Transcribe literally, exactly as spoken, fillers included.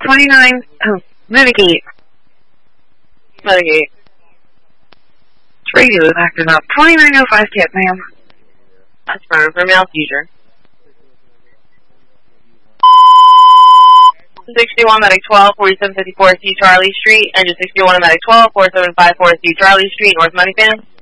twenty-nine, oh, Mitigate. Mitigate. Radio is acting up. twenty-nine oh five tip, ma'am. That's for, for male seizure. sixty-one Medic twelve, forty-seven fifty-four C Charlie Street, engine sixty-one Medic twelve, forty-seven fifty-four C Charlie Street, North Moneyfan.